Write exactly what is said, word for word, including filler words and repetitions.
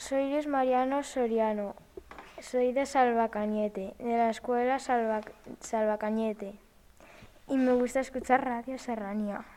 Soy Luis Mariano Soriano, soy de Salvacañete, de la escuela Salva, Salvacañete, y me gusta escuchar Radio Serranía.